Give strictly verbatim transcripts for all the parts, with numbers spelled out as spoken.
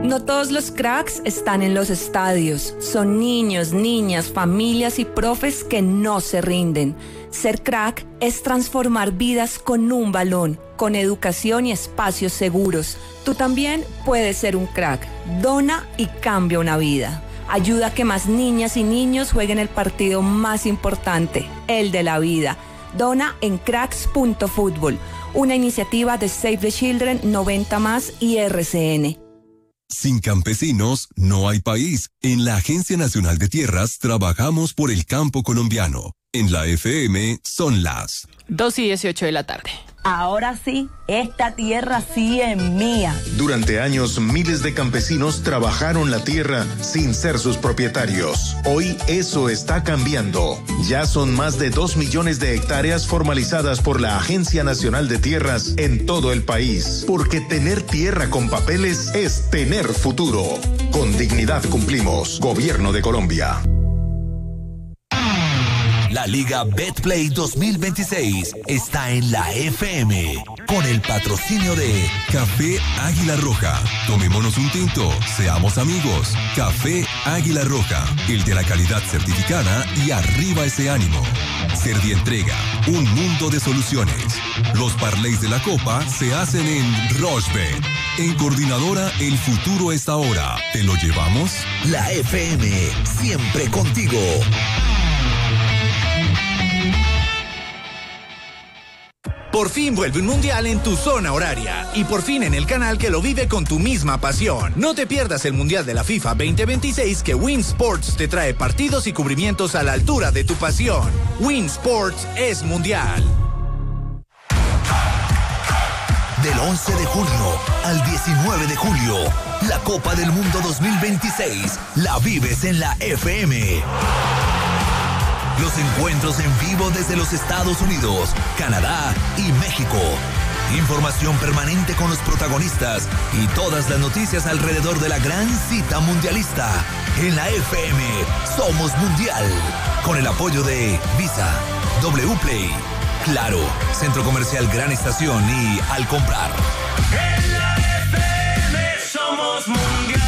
No todos los cracks están en los estadios. Son niños, niñas, familias y profes que no se rinden. Ser crack es transformar vidas con un balón, con educación y espacios seguros. Tú también puedes ser un crack. Dona y cambia una vida. Ayuda a que más niñas y niños jueguen el partido más importante, el de la vida. Dona en cracks punto fútbol, una iniciativa de Save the Children, noventa más y R C N. Sin campesinos no hay país. En la Agencia Nacional de Tierras trabajamos por el campo colombiano. En la F M son las dos y dieciocho de la tarde. Ahora sí, esta tierra sí es mía. Durante años, miles de campesinos trabajaron la tierra sin ser sus propietarios. Hoy eso está cambiando. Ya son más de dos millones de hectáreas formalizadas por la Agencia Nacional de Tierras en todo el país. Porque tener tierra con papeles es tener futuro. Con dignidad cumplimos. Gobierno de Colombia. La Liga Betplay dos mil veintiséis está en la F M con el patrocinio de Café Águila Roja. Tomémonos un tinto, seamos amigos. Café Águila Roja, el de la calidad certificada y arriba ese ánimo. Servientrega, un mundo de soluciones. Los parlays de la Copa se hacen en Rochebet. En Coordinadora, el futuro está ahora. ¿Te lo llevamos? La F M, siempre contigo. Por fin vuelve un mundial en tu zona horaria y por fin en el canal que lo vive con tu misma pasión. No te pierdas el mundial de la FIFA veinte veintiséis que Win Sports te trae partidos y cubrimientos a la altura de tu pasión. Win Sports es mundial. Del once de junio al diecinueve de julio, la Copa del Mundo dos mil veintiséis la vives en la F M. Los encuentros en vivo desde los Estados Unidos, Canadá y México. Información permanente con los protagonistas y todas las noticias alrededor de la gran cita mundialista. En la F M somos mundial. Con el apoyo de Visa, W Play, Claro, Centro Comercial Gran Estación y Al Comprar. En la F M somos mundial.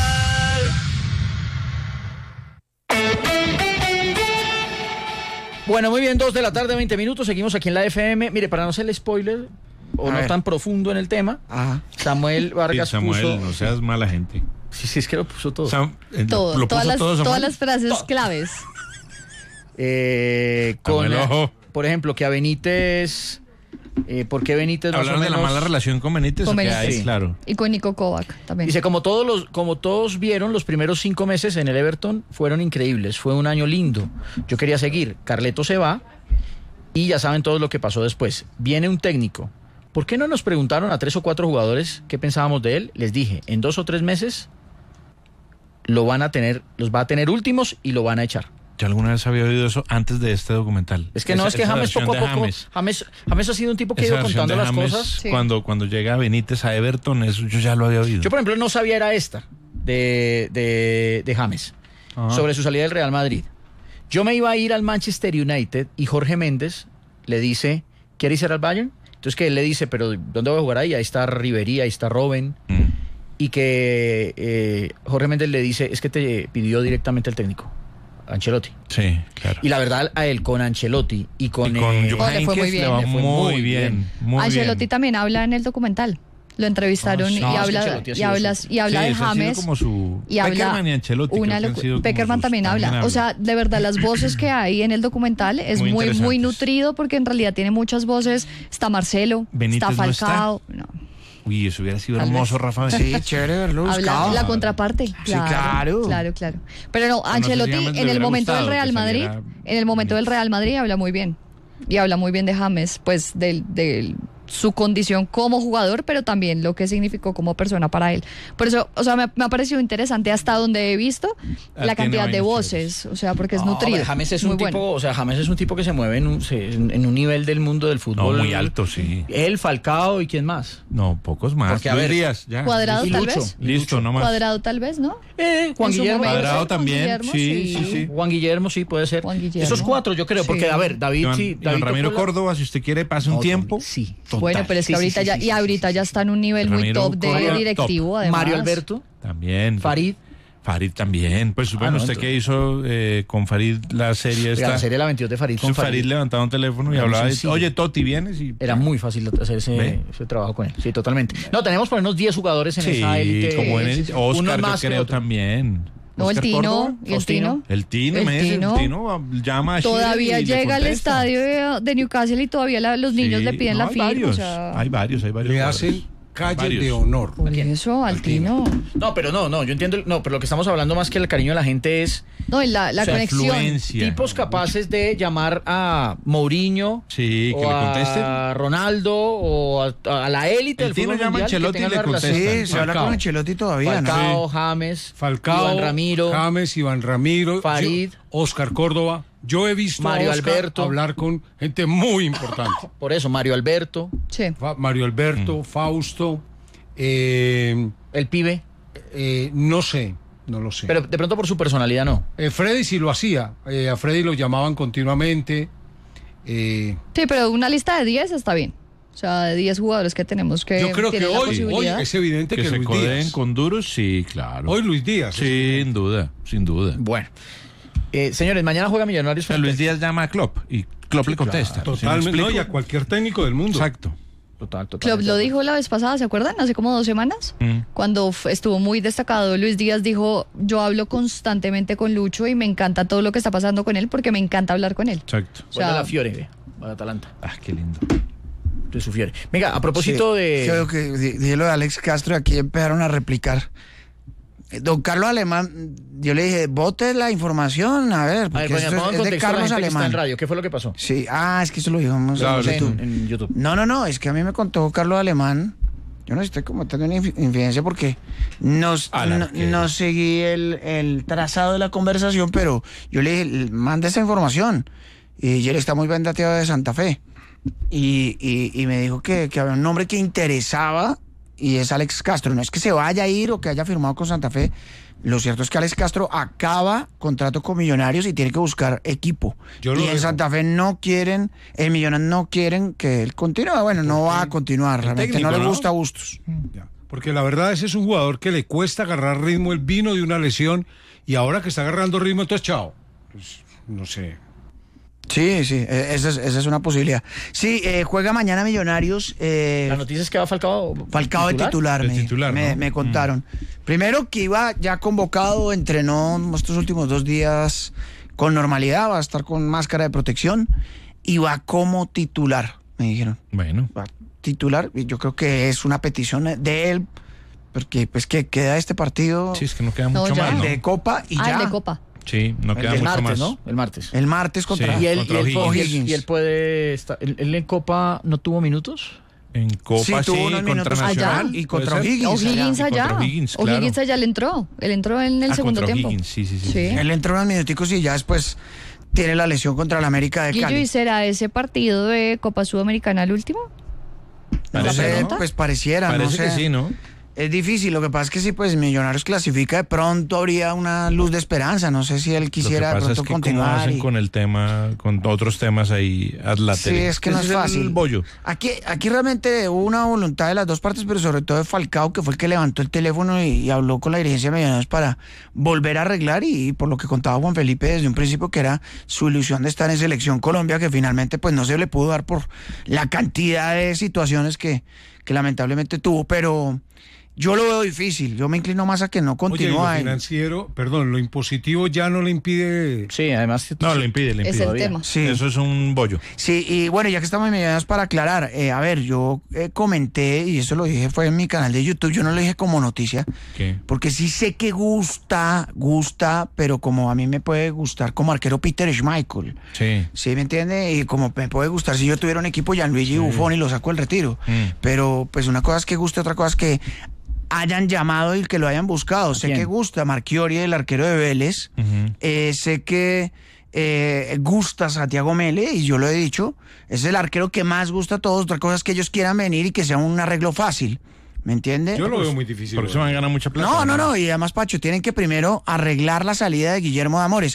Bueno, muy bien, dos de la tarde, veinte minutos, seguimos aquí en la F M. Mire, para no hacerle spoiler, o A no ver. tan profundo en el tema, Ajá. Samuel Vargas Sí, Samuel, puso... no seas mala gente. Sí, sí, es que lo puso todo. Sam, eh, Todo, lo todas, puso las, todo, Samuel. todas las frases Todo. claves. Eh, con, Samuel, ojo. por ejemplo, que a Benítez... Eh, ¿Por qué Benítez más o Hablaron de la menos- mala relación con Benítez, Con ¿o qué Benítez. hay? Sí. Claro. Y con Nico Kovac también. Dice, como todos los, como todos vieron, los primeros cinco meses en el Everton fueron increíbles, fue un año lindo. Yo quería seguir. Carleto se va y ya saben todos lo que pasó después. Viene un técnico. ¿Por qué no nos preguntaron a tres o cuatro jugadores qué pensábamos de él? Les dije, en dos o tres meses lo van a tener, los va a tener últimos y lo van a echar. Yo alguna vez había oído eso antes de este documental. Es que no, Esa- es que esa James versión poco a de poco, James. James, James ha sido un tipo que ha Esa ido versión contando de las James, cosas. Sí. Cuando, cuando llega Benítez a Everton, eso yo ya lo había oído. Yo, por ejemplo, no sabía era esta de, de, de James, Ajá. sobre su salida del Real Madrid. Yo me iba a ir al Manchester United y Jorge Méndez le dice, ¿quieres ir al Bayern? Entonces que él le dice, pero ¿dónde voy a jugar ahí? Ahí está Ribery, ahí está Robben. Mm. Y que eh, Jorge Méndez le dice, es que te pidió directamente el técnico, Ancelotti. Sí, claro. Y la verdad, a él con Ancelotti y con... Y con eh, Johan Oh, le fue muy Heynckes bien. le va Le fue muy muy bien, bien. muy Ancelotti bien. también habla en el documental. Lo entrevistaron Ah, sí. y, No, es que habla, Ancelotti ha y, sido habla, su- y habla Sí, de ese ha sido James. como su... Y habla Peckerman y Ancelotti creo una que han locu- sido como Peckerman sus- también habla. hablan. O sea, de verdad, las voces que hay en el documental es Muy muy, muy, interesantes. nutrido porque en realidad tiene muchas voces. Está Marcelo, Benítez está no está. Falcao. No. Uy, eso hubiera sido Tal hermoso, vez. Rafa. Sí, chévere verlo Habla buscado. la contraparte. Claro, claro. Claro, claro. Pero no, no sé si Ancelotti James le en el hubiera momento del gustado Real que Madrid, saliera en el momento del Benítez. Real Madrid habla muy bien. Y habla muy bien de James, pues del, del su condición como jugador, pero también lo que significó como persona para él. Por eso, o sea, me, me ha parecido interesante hasta donde he visto Ah, la tiene cantidad de vainas voces, o sea, porque es No, nutrido. hombre, James es muy un bueno. tipo, o sea, James es un tipo que se mueve en un, se- en un nivel del mundo del No, fútbol. muy alto, sí. Él, Falcao y quién más. No, pocos más. Porque, a Luis ver, Díaz, ya. Cuadrado, Y tal Lucho. vez. Listo, no más. Cuadrado tal vez, ¿no? Eh, Juan En su Guillermo. momento, Cuadrado Juan también, Guillermo, sí, sí, sí. Juan Guillermo sí puede ser. Juan Guillermo. Esos cuatro yo creo, Sí. porque a ver, David Iván, sí. Iván David Ramiro tocó la- Córdoba, si usted quiere, pase un No, tiempo. Sí. Total. Bueno, pero es que Sí, sí, ahorita sí, ya, sí, y sí, ahorita sí, ya está en un nivel muy Ramiro top de Córdoba, directivo, además. Mario Alberto. También. Farid. Farid también. Pues bueno, Ah, no, usted entonces- que hizo eh, con Farid la serie esta. La serie La veintidós de Farid con Farid. Farid. levantaba un teléfono y Era muy hablaba de, sencillo. oye, Toti, ¿vienes? Y Era muy fácil hacer ese, ¿Ve? ese trabajo con él. Sí, totalmente. No, tenemos por unos diez jugadores en sí, esa élite. como en el, Sí, sí. Oscar, Unos yo más que creo otros. también. No, el Oscar Tino, Córdoba, y el Faustino. Tino. El Tino, El me dice, Tino. el Tino llama a Todavía Schiller y le llega al contesta. estadio de, de Newcastle y todavía la- los niños Sí, le piden no, la hay firma. varios, O sea, hay varios, hay varios. Le jugadores. hacen calle Varios. de honor. por eso, al Tino. No, pero no, no, yo entiendo. el- No, pero lo que estamos hablando más que el cariño de la gente es No, y la, la O sea, conexión. influencia. tipos capaces de llamar a Mourinho Sí, que o le a contesten. Ronaldo o a, a la élite El del Tino fútbol llama a mundial que Ancelotti y tengan le una relación. contestan. Sí, se habla Falcao. con Ancelotti todavía, ¿no? Falcao, James, Falcao, Iván Ramiro, James, Iván Ramiro, Farid. yo- Oscar Córdoba. Yo he visto Mario a Oscar Alberto. hablar con gente muy importante. por eso Mario Alberto, Sí. Fa- Mario Alberto, Fausto, eh, el pibe, eh, no sé, no lo sé. pero de pronto por su personalidad no. Eh, Freddy sí lo hacía, eh, a Freddy lo llamaban continuamente. eh, Sí, pero una lista de diez está bien. O sea, de diez jugadores que tenemos que yo creo que tienen la hoy, hoy posibilidad. es evidente Que que, se Luis codeen Díaz. con duros, sí, claro. Hoy Luis Díaz. Sin duda, sin duda. Bueno, eh, señores, mañana juega Millonarios. O sea, Luis Díaz llama a Klopp y Klopp le contesta. ¿Sí me Totalmente, no, explico? y a cualquier técnico del mundo. Exacto. Total, total. Klopp lo dijo la vez pasada, ¿se acuerdan? Hace como dos semanas. Mm. Cuando f- estuvo muy destacado, Luis Díaz dijo, yo hablo constantemente con Lucho y me encanta todo lo que está pasando con él porque me encanta hablar con él. Exacto. O sea, Vuelve a la Fiore, ve, a Atalanta, Ah, qué lindo. de su Fiore. Venga, a propósito Sí, de... Creo que di- dije lo de Alex Castro y aquí empezaron a replicar. Eh, Don Carlos Alemán, yo le dije, vote la información, a ver, A ver, porque coña, esto pongan es, es de contexto a la Carlos gente que está en Alemán. radio. ¿Qué fue lo que pasó? Sí, ah, es que eso lo dijimos Claro, en sí. YouTube. En, en YouTube. No, no, no, es que a mí me contó Carlos Alemán. Yo no estoy cometiendo una inf- infidencia porque nos, Al no, arquero. no seguí el, el trazado de la conversación, pero yo le dije, manda esa información. Y él está muy vendateado de Santa Fe. Y, y, y me dijo que, que había un nombre que interesaba y es Alex Castro. No es que se vaya a ir o que haya firmado con Santa Fe. Lo cierto es que Alex Castro acaba contrato con Millonarios y tiene que buscar equipo. Yo lo y en dejo. Santa Fe no quieren, en Millonarios no quieren que él continúe. Bueno, no va a continuar, El realmente técnico, no le ¿no? gusta a Bustos. Ya. Porque la verdad ese es un jugador que le cuesta agarrar ritmo, él vino de una lesión y ahora que está agarrando ritmo, entonces chao. Pues, no sé. Sí, sí, e- esa es, esa es una posibilidad. Sí, eh, juega mañana Millonarios. Eh, La noticia es que va Falcao. Falcao de titular, De me, titular, me- ¿no? me contaron. Primero que iba ya convocado, entrenó estos últimos dos días con normalidad, va a estar con máscara de protección y va como titular, me dijeron. Bueno. Va titular, y yo creo que es una petición de él, porque pues que queda este partido Sí, es que no queda No, mucho ya. más, ¿no? de Copa y ah, ya. el de Copa. Sí, no queda El mucho martes, más. ¿no? El martes. El martes contra Sí. Y él, contra y él, O'Higgins. y él- y él puede estar. ¿Él, él en Copa no tuvo minutos? En Copa Sí, sí, tuvo unos contra minutos Nacional. allá y ¿puede contra ser? O'Higgins. O'Higgins Y allá. contra O'Higgins, claro. O'Higgins allá le entró. Él entró en el Ah, segundo contra tiempo. O'Higgins, sí, sí, sí. Sí. Él entró unos minuticos y ya después tiene la lesión contra el América de Guillo, ¿y Cali. será ese partido de Copa Sudamericana el último? No Parece, sé, ¿no? pues pareciera, Parece no sé. que sí, ¿no? Es difícil, lo que pasa es que si pues Millonarios clasifica, de pronto habría una luz de esperanza. No sé si él quisiera Lo que de pasa pronto es que continuar. como hacen y- con el tema, con otros temas ahí ad Sí, lateral. es que no es Ese fácil. el bollo. Aquí, aquí realmente hubo una voluntad de las dos partes, pero sobre todo de Falcao, que fue el que levantó el teléfono y, y habló con la dirigencia de Millonarios para volver a arreglar y, y por lo que contaba Juan Felipe desde un principio, que era su ilusión de estar en Selección Colombia, que finalmente pues no se le pudo dar por la cantidad de situaciones que, que lamentablemente tuvo, pero yo lo veo difícil. Yo me inclino más a que no Oye, y lo continúa. en- financiero, perdón, lo impositivo ya no le impide. Sí, además. No, le impide, le Es impide. el tema. Sí. Eso es un bollo. Sí, y bueno, ya que estamos en Millonarios, para aclarar, eh, a ver, yo eh, comenté, y eso lo dije, fue en mi canal de YouTube, yo no lo dije como noticia, ¿Qué? porque sí sé que gusta, gusta, pero como a mí me puede gustar como arquero Peter Schmeichel, Sí. ¿sí me entiende? Y como me puede gustar si yo tuviera un equipo Gianluigi Buffon y lo saco del retiro, Mm. pero pues una cosa es que guste, otra cosa es que hayan llamado y que lo hayan buscado. Sé quién? que gusta Marchiori, el arquero de Vélez, Ujú. eh, sé que eh, gusta Santiago Mele, y yo lo he dicho, es el arquero que más gusta a todos. Otra cosa es que ellos quieran venir y que sea un arreglo fácil, ¿me entiende? Yo lo veo muy difícil. Por eso van a ganar mucha plata. No, no, no, y además, Pacho, tienen que primero arreglar la salida de Guillermo de Amores.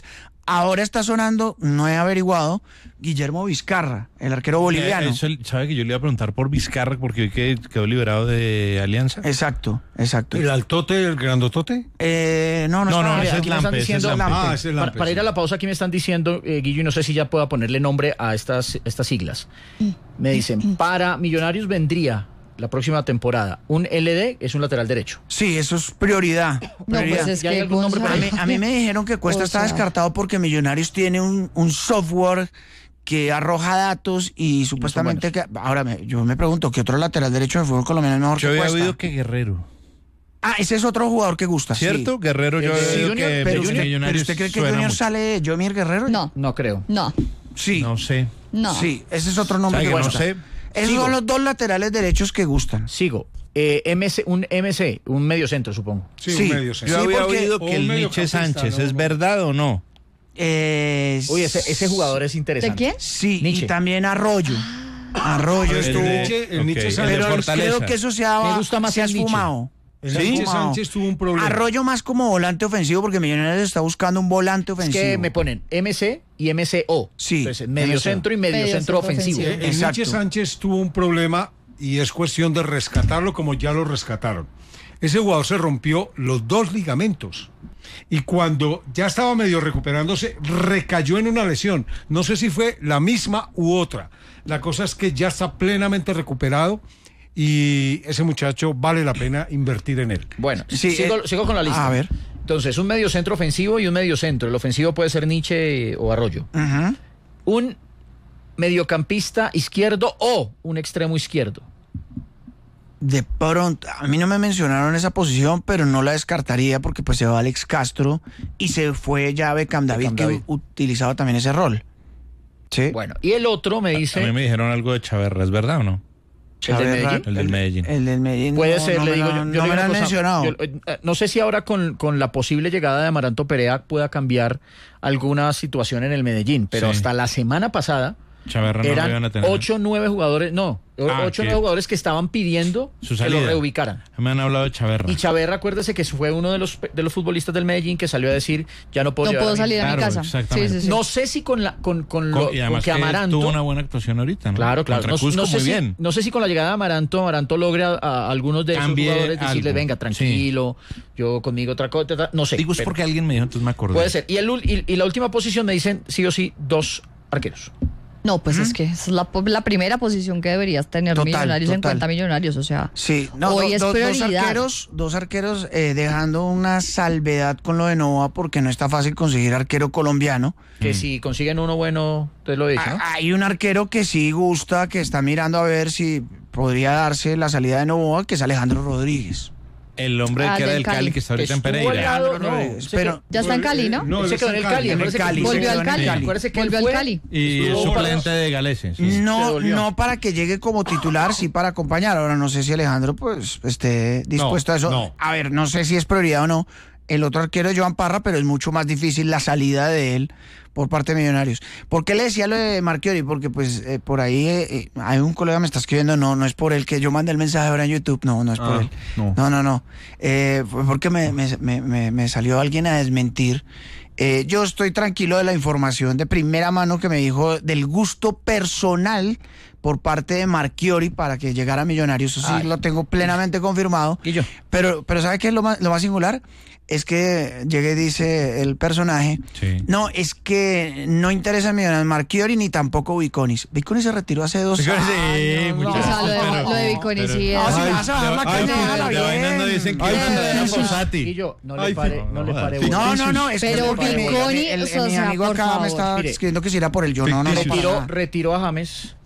Ahora está sonando, no he averiguado, Guillermo Vizcarra, el arquero boliviano. Eso, sabe que yo le iba a preguntar por Vizcarra porque hoy que quedó liberado de Alianza. Exacto, exacto. ¿El altote, el grandotote? Eh, no, no, no, no, está- ese es Aquí me están Lampe, ese es diciendo- Lampe. Ah, ese es Para, Lampe, para ir sí. a la pausa, aquí me están diciendo, eh, Guillo, y no sé si ya pueda ponerle nombre a estas, estas siglas. Me dicen, para Millonarios vendría la próxima temporada un L D, es un lateral derecho. Sí, eso es prioridad. No, prioridad. pues es ¿Ya hay que algún nombre por A ahí? mí, a mí me dijeron que Cuesta O está sea. descartado porque Millonarios tiene un, un software que arroja datos y supuestamente que ahora me- yo me pregunto qué otro lateral derecho de fútbol colombiano es mejor Yo que había Cuesta. oído que Guerrero. Ah, ese es otro jugador que gusta, sí. ¿Cierto? Guerrero, yo El había de oído Junior, que Pero usted, pero Millonarios usted cree que suena Junior mucho. sale de Jomir Guerrero? No, No creo. no, Sí. No sé. no. Sí, ese es otro nombre ¿Sabe que que no gusta. sé? Esos Sigo. son los dos laterales derechos que gustan. Sigo. Eh, M C, un M C, un medio centro, supongo. Sí, Sí. un medio Sí, Yo había porque- oído o que un el Nietzsche mediocampista, Sánchez, ¿no? ¿es verdad o no? Eh, Uy, ese, ese jugador es ¿De interesante. quién? Sí, Nietzsche. y también Arroyo. Arroyo El estuvo... Nietzsche- el ok, Nietzsche el Sánchez- de Pero Fortaleza. creo que eso se ha, Me gusta más se ha el Nietzsche. esfumado. El Se ha Nietzsche esfumado. Sánchez tuvo un problema. Arroyo más como volante ofensivo porque Millonarios está buscando un volante Es ofensivo. que me ponen M C y M C O. Sí, Entonces, medio M C O. centro y medio, Medio centro centro ofensivo. ofensivo. El Exacto. Nietzsche Sánchez tuvo un problema y es cuestión de rescatarlo como ya lo rescataron. Ese jugador se rompió los dos ligamentos y cuando ya estaba medio recuperándose recayó en una lesión. No sé si fue la misma u otra. La cosa es que ya está plenamente recuperado y ese muchacho vale la pena invertir en él. Bueno, Sí, sigo, eh, sigo con la lista. a ver. Entonces, un medio centro ofensivo y un medio centro. El ofensivo puede ser Nietzsche o Arroyo. Ujú. Un mediocampista izquierdo o un extremo izquierdo. De pronto, a mí no me mencionaron esa posición, pero no la descartaría porque pues se va Alex Castro y se fue ya Beckham David, Beckham que David. u- utilizaba también ese rol. Sí. Bueno, y el otro me A mí dice... me dijeron algo de Chaverra, ¿es verdad o no? ¿El del Chaverra, Medellín? El del Medellín. El del Medellín. Puede no, ser, no le me digo lo- yo. yo no le me digo lo han una cosa, mencionado. yo, eh, no sé si ahora con, con la posible llegada de Amaranto Perea pueda cambiar alguna situación en el Medellín, pero Sí. hasta la semana pasada Chaverra no lo iban eran a tener. ocho o nueve jugadores, no, Ah, ocho o que- nueve jugadores que estaban pidiendo Su que salida. lo reubicaran. Me han hablado de Chaverra. Y Chaverra, acuérdese que fue uno de los de los futbolistas del Medellín que salió a decir, ya no puedo No llevar puedo a mi- salir a mi Claro, casa. exactamente. Sí, sí, sí. No sé si con la con, con, Con- lo, y además con que que Amaranto tuvo una buena actuación ahorita, ¿no? Claro, claro. Contra No, Cusco no sé muy si, bien. no sé si con la llegada de Amaranto, Amaranto logre a, a algunos de Cambie esos jugadores decirle, algo. venga, tranquilo, yo conmigo otra cosa, ta, ta, no sé. Digo, es pero porque alguien me dijo, entonces me acordé. puede ser. Y, el, ul- y, y la última posición me dicen, sí o sí, dos arqueros. No, pues es que es la, po- la primera posición que deberías tener Total, Millonarios en total. cuenta Millonarios, o sea. Sí, no, hoy do- es do- dos prioridad. arqueros, dos arqueros eh, dejando una salvedad con lo de Nova porque no está fácil conseguir arquero colombiano. Que si consiguen uno bueno, te lo he dicho, ¿no? Ah, Hay un arquero que sí gusta, que está mirando a ver si podría darse la salida de Novoa, que es Alejandro Rodríguez. El hombre Ah, que era del del Cali, Cali. que está ahorita en Estuvo Pereira. al lado, Alejandro no, Rodríguez, sé pero- que- Ya está en Cali, ¿no? No, él se está quedó en el Cali. en el acuérdese que Cali, estuvo- Volvió se al quedó en el Cali. Cali. Acuérdese que él Volvió al fue- Cali. Y Estuvo es suplente para- de Galese. sí. No, devolvió. no para que llegue como titular, sí para acompañar. Ahora no sé si Alejandro pues esté dispuesto a eso. no. A ver, no sé si es prioridad o no. El otro arquero es Joan Parra, pero es mucho más difícil la salida de él por parte de Millonarios. ¿Por qué le decía lo de Marchiori? Porque pues eh, por ahí eh, eh, hay un colega me está escribiendo, no, no es por él que yo mandé el mensaje ahora en YouTube, no, no es por Ah, él. no. No, no, no. Eh, fue porque me, me, me, me- me salió alguien a desmentir. Eh, yo estoy tranquilo de la información de primera mano que me dijo del gusto personal por parte de Marchiori para que llegara a Millonarios. Eso sí Ay. lo tengo plenamente confirmado. Y yo. Pero, pero ¿sabe qué es lo más, lo más singular? Es que llega y dice el personaje, Sí. no, es que no interesa a Millonarios Marchiori ni tampoco Viconis. Viconis se retiró hace dos Sí, años. muchachos, O sea, lo de, pero- lo de Viconis sí pero- es- No, si Ay, me vas a dar la ay, caña, ay, déjala de vaina no bien. dicen que Ay, iban a dar a ay, Fossati. Y yo, no Ay, le pare, no, no le no, pare. sí. No, no, no, es que Pero porque mi- Viconi, el- el- o sea, mi amigo por acá me favor. está Mire. escribiendo que si era por el yo. No, no, no. para retiró, nada. retiró a James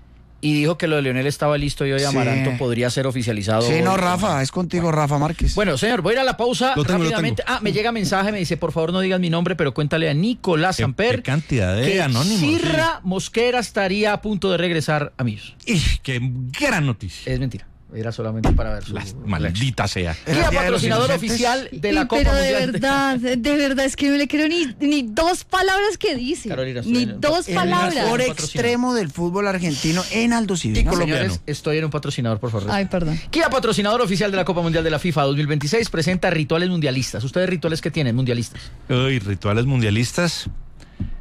y dijo que lo de Leonel estaba listo y hoy Sí. Amaranto podría ser oficializado. Sí, no, hoy. Rafa, es contigo, Rafa Márquez. Bueno, señor, voy a ir a la pausa Lo tengo, lo rápidamente. tengo. Ah, me llega mensaje, me dice, por favor no digas mi nombre, pero cuéntale a Nicolás Qué- Samper qué cantidad de que anónimos, Sirra Mosquera estaría a punto de regresar a Millos. Ih, qué gran noticia. Es mentira, era solamente para ver su... La maldita sea. Era Guía el día de los patrocinador inocentes. oficial de la Y, Copa pero de Mundial. verdad, de verdad, es que no le creo ni, ni dos palabras que dice. Carolina, estoy ni en el- dos El palabras. mejor patrocinador. extremo del fútbol argentino en Aldo Civi. Y ¿no? colombiano. señores, estoy en un patrocinador, por favor. Ay, perdón. Kia, patrocinador oficial de la Copa Mundial de la FIFA dos mil veintiséis, presenta rituales mundialistas. ¿Ustedes rituales qué tienen, mundialistas? Uy, rituales mundialistas.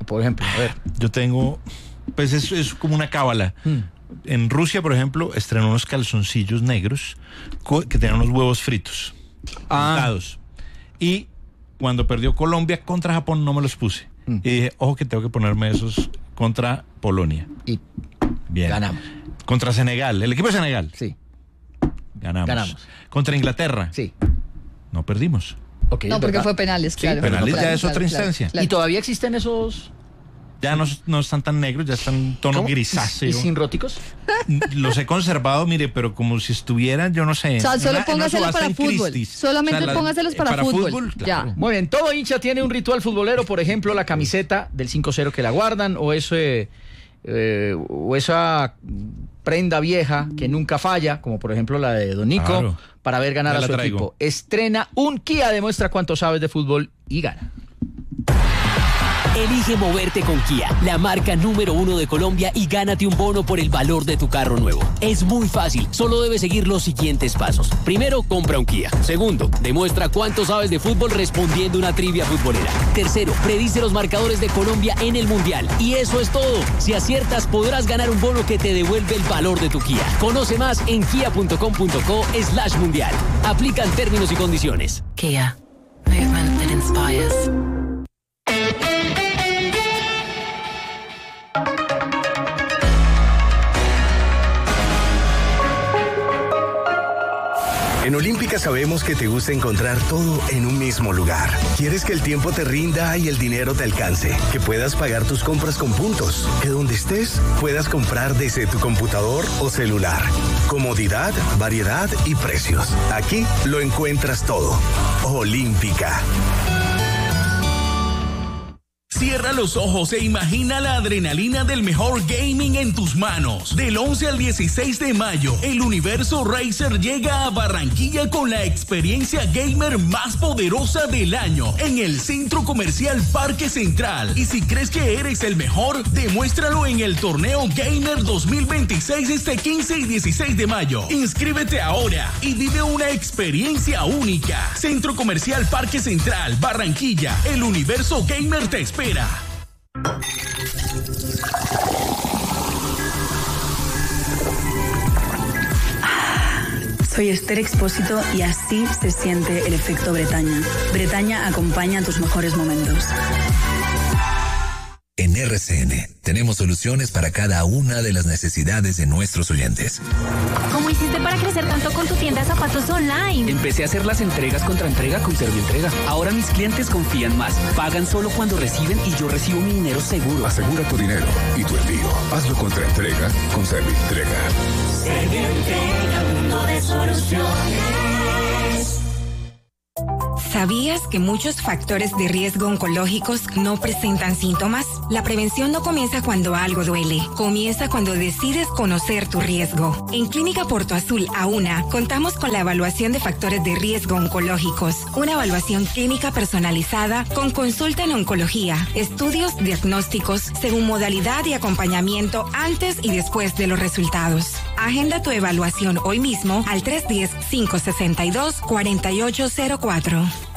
por ejemplo? A ver. Yo tengo, pues es, es como una cábala. Mm. En Rusia, por ejemplo, estrenó unos calzoncillos negros co- que tenían unos huevos fritos. Ah. Untados. Y cuando perdió Colombia contra Japón no me los puse. Mm. Y dije, ojo que tengo que ponerme esos contra Polonia. Y bien. Ganamos. Contra Senegal, el equipo de Senegal. Sí. Ganamos. Ganamos. Contra Inglaterra. Sí. No perdimos. Okay, no, porque ¿verdad? Fue penales, claro. Sí, penales claro, ya es claro, otra claro, instancia. claro. ¿Y todavía existen esos...? Ya no, no están tan negros, ya están en tono grisáceo. ¿Y sin róticos? Los he conservado, mire, pero como si estuvieran, yo no sé. O sea, solo una, póngaselos para fútbol. Christie's. Solamente o sea, póngaselos para, para fútbol. fútbol claro. Ya. Muy bien, todo hincha tiene un ritual futbolero, por ejemplo, la camiseta del cinco cero que la guardan, o ese, eh, o esa prenda vieja que nunca falla, como por ejemplo la de Don Nico, claro. Para ver ganar ya a su traigo. Equipo. Estrena un Kia, demuestra cuánto sabes de fútbol y gana. Elige moverte con Kia, la marca número uno de Colombia, y gánate un bono por el valor de tu carro nuevo. Es muy fácil, solo debes seguir los siguientes pasos. Primero, compra un Kia. Segundo, demuestra cuánto sabes de fútbol respondiendo una trivia futbolera. Tercero, predice los marcadores de Colombia en el Mundial. Y eso es todo. Si aciertas, podrás ganar un bono que te devuelve el valor de tu Kia. Conoce más en kia punto com punto co slash mundial. Aplican términos y condiciones. Kia. Movement that inspires. En Olímpica sabemos que te gusta encontrar todo en un mismo lugar. Quieres que el tiempo te rinda y el dinero te alcance, que puedas pagar tus compras con puntos, que donde estés puedas comprar desde tu computador o celular. Comodidad, variedad y precios. Aquí lo encuentras todo. Olímpica. Cierra los ojos e imagina la adrenalina del mejor gaming en tus manos. Del once al dieciséis de mayo, el Universo Racer llega a Barranquilla con la experiencia gamer más poderosa del año en el Centro Comercial Parque Central. Y si crees que eres el mejor, demuéstralo en el Torneo Gamer dos mil veintiséis este quince y dieciséis de mayo. Inscríbete ahora y vive una experiencia única. Centro Comercial Parque Central, Barranquilla. El Universo Gamer te espera. Soy Esther Expósito y así se siente el efecto Bretaña. Bretaña acompaña tus mejores momentos. En R C N tenemos soluciones para cada una de las necesidades de nuestros oyentes. ¿Cómo hiciste para crecer tanto con tu tienda de zapatos online? Empecé a hacer las entregas contra entrega con Servientrega. Ahora mis clientes confían más. Pagan solo cuando reciben y yo recibo mi dinero seguro. Asegura tu dinero y tu envío. Hazlo contra entrega con Servientrega. Servientrega, mundo de soluciones. ¿Sabías que muchos factores de riesgo oncológicos no presentan síntomas? La prevención no comienza cuando algo duele, comienza cuando decides conocer tu riesgo. En Clínica Porto Azul, AUNA, contamos con la evaluación de factores de riesgo oncológicos, una evaluación clínica personalizada con consulta en oncología, estudios diagnósticos según modalidad y acompañamiento antes y después de los resultados. Agenda tu evaluación hoy mismo al tres uno cero, cinco seis dos, cuatro ocho cero cuatro.